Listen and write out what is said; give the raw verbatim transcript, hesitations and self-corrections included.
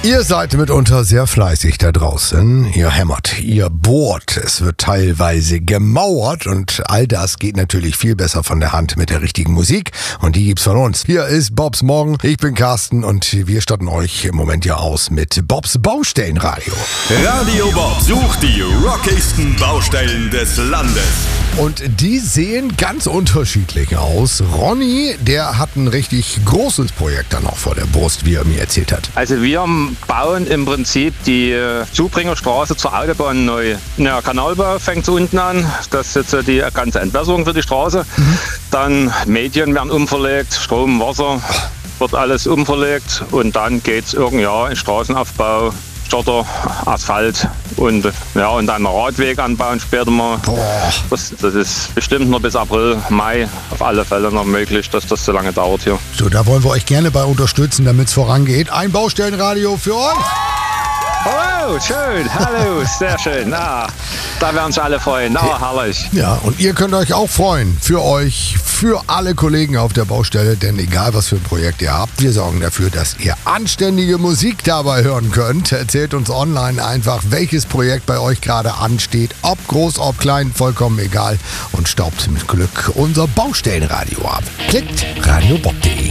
Ihr seid mitunter sehr fleißig da draußen. Ihr hämmert, ihr bohrt, es wird teilweise gemauert und all das geht natürlich viel besser von der Hand mit der richtigen Musik und die gibt's von uns. Hier ist Bobs Morgen, ich bin Carsten und wir statten euch im Moment ja aus mit Bobs Baustellenradio. Radio Bob sucht die rockigsten Baustellen des Landes. Und die sehen ganz unterschiedlich aus. Ronny, der hat ein richtig großes Projekt dann noch vor der Brust, wie er mir erzählt hat. Also wir bauen im Prinzip die Zubringerstraße zur Autobahn neu. Der Kanalbau fängt so unten an, das ist jetzt die ganze Entwässerung für die Straße. Mhm. Dann Medien werden umverlegt, Strom, Wasser, wird alles umverlegt und dann geht es irgendwann ja, in Straßenaufbau, Schotter, Asphalt und, ja, und dann einen Radweg anbauen später mal. Das, das ist bestimmt noch bis April, Mai auf alle Fälle noch möglich, dass das so lange dauert hier. So, da wollen wir euch gerne bei unterstützen, damit es vorangeht. Ein Baustellenradio für euch. Oh, schön. Hallo, sehr schön. Ah, da werden sich alle freuen. Ah, herrlich. Ja, und ihr könnt euch auch freuen. Für euch, für alle Kollegen auf der Baustelle. Denn egal, was für ein Projekt ihr habt, wir sorgen dafür, dass ihr anständige Musik dabei hören könnt. Erzählt uns online einfach, welches Projekt bei euch gerade ansteht. Ob groß, ob klein, vollkommen egal. Und staubt mit Glück unser Baustellenradio ab. Klickt radiobob punkt de.